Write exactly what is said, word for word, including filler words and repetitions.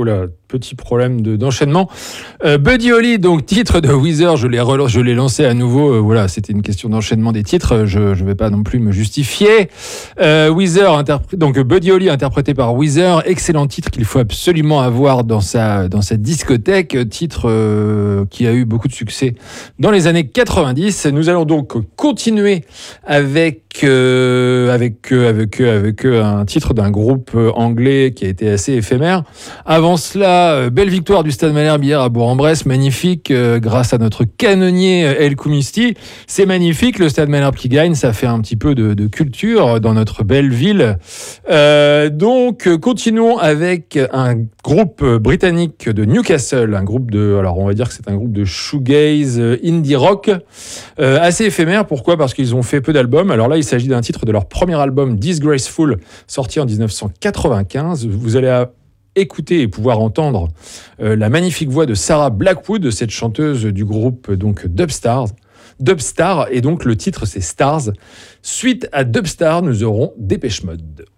Oula, petit problème de, d'enchaînement. Euh, Buddy Holly, donc titre de Weezer, je l'ai, rel- je l'ai lancé à nouveau. Euh, voilà, c'était une question d'enchaînement des titres. Je ne vais pas non plus me justifier. Euh, Weezer, interpré- donc Buddy Holly, interprété par Weezer. Excellent titre qu'il faut absolument avoir dans sa, dans sa discothèque. Titre euh, qui a eu beaucoup de succès dans les années quatre-vingt-dix. Nous allons donc continuer avec, euh, avec, euh, avec, euh, avec euh, un titre d'un groupe euh, anglais qui a été assez éphémère. Avant cela, euh, belle victoire du Stade Malherbe hier à Bourg-en-Bresse, magnifique, euh, grâce à notre canonnier euh, El Koumisti. C'est magnifique, le Stade Malherbe qui gagne, ça fait un petit peu de, de culture dans notre belle ville. Euh, donc, euh, continuons avec un groupe britannique de Newcastle, un groupe de, alors on va dire que c'est un groupe de shoegaze, euh, indie rock, euh, assez éphémère. Pourquoi ? Parce qu'ils ont fait peu d'albums. Alors là, il s'agit d'un titre de leur premier album, Disgraceful, sorti en dix-neuf cent quatre-vingt-quinze. Vous allez à écouter et pouvoir entendre euh, la magnifique voix de Sarah Blackwood, cette chanteuse du groupe donc Dubstars. Dubstar, et donc le titre c'est Stars. Suite à Dubstar, nous aurons Dépêche Mode.